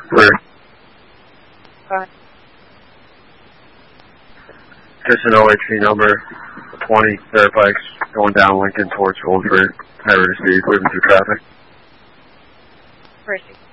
Clear. Alright. Just an OHV number 20, Fairfax, going down Lincoln towards Old Freight. High rate of speed, moving through traffic. Mercy.